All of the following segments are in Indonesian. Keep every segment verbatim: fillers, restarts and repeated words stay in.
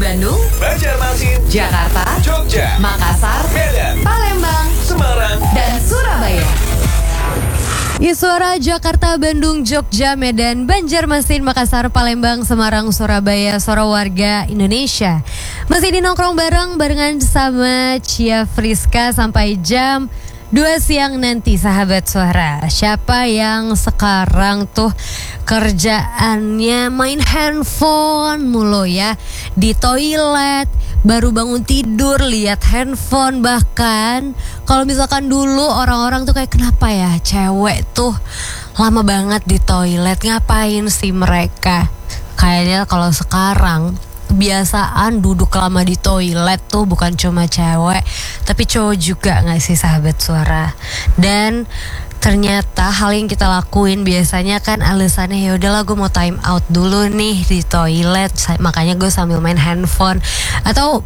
Bandung, Banjarmasin, Jakarta, Jogja, Makassar, Medan, Palembang, Semarang, dan Surabaya. Ya, suara Jakarta, Bandung, Jogja, Medan, Banjarmasin, Makassar, Palembang, Semarang, Surabaya, suara warga Indonesia. Masih di nongkrong bareng barengan sama Cia Friska sampai jam dua siang nanti, sahabat suara. Siapa yang sekarang tuh kerjaannya main handphone mulu ya, di toilet, baru bangun tidur lihat handphone. Bahkan kalau misalkan dulu orang-orang tuh kayak, kenapa ya cewek tuh lama banget di toilet, ngapain sih mereka? Kayaknya kalau sekarang kebiasaan duduk lama di toilet tuh bukan cuma cewek, tapi cowok juga, nggak sih sahabat suara? Dan ternyata hal yang kita lakuin biasanya kan alasannya, ya udahlah gue mau time out dulu nih di toilet, makanya gue sambil main handphone. Atau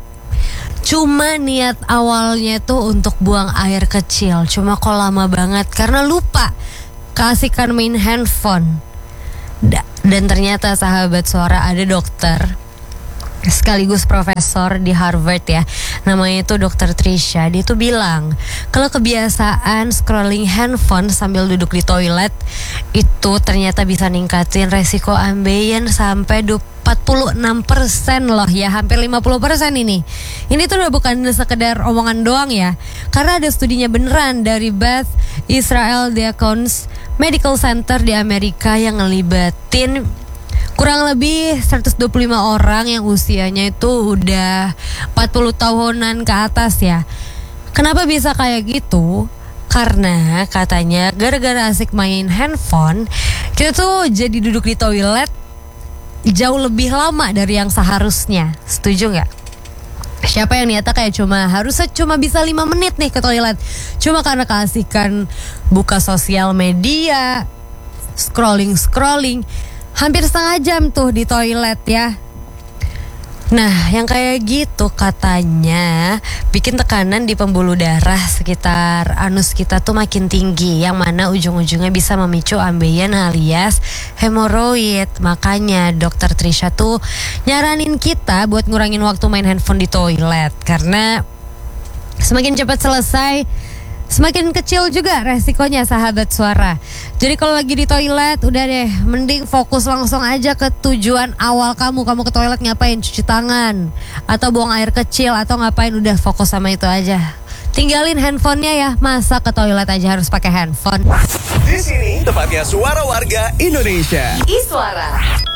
cuma niat awalnya tuh untuk buang air kecil, cuma kok lama banget karena lupa keasikan main handphone. Dan ternyata sahabat suara, ada dokter sekaligus profesor di Harvard ya, namanya itu dokter Trisha. Dia tuh bilang kalau kebiasaan scrolling handphone sambil duduk di toilet itu ternyata bisa ningkatin resiko ambeien sampai empat puluh enam persen loh ya, hampir lima puluh persen ini. Ini tuh udah bukan sekedar omongan doang ya, karena ada studinya beneran dari Beth Israel Deaconess Medical Center di Amerika yang ngelibatin kurang lebih seratus dua puluh lima orang yang usianya itu udah empat puluh tahunan ke atas ya. Kenapa bisa kayak gitu? Karena katanya gara-gara asik main handphone, kita tuh jadi duduk di toilet jauh lebih lama dari yang seharusnya. Setuju gak? Siapa yang niatnya kayak cuma harusnya cuma bisa lima menit nih ke toilet, cuma karena keasikan buka sosial media, scrolling-scrolling hampir setengah jam tuh di toilet ya. Nah, yang kayak gitu katanya bikin tekanan di pembuluh darah sekitar anus kita tuh makin tinggi, yang mana ujung-ujungnya bisa memicu ambeien alias hemoroid. Makanya dokter Trisha tuh nyaranin kita buat ngurangin waktu main handphone di toilet, karena semakin cepat selesai semakin kecil juga resikonya, sahabat suara. Jadi kalau lagi di toilet, udah deh, mending fokus langsung aja ke tujuan awal kamu. Kamu ke toilet ngapain? Cuci tangan atau buang air kecil atau ngapain? Udah fokus sama itu aja. Tinggalin handphonenya ya. Masa ke toilet aja harus pakai handphone? Di sini tempatnya suara warga Indonesia. Iswara.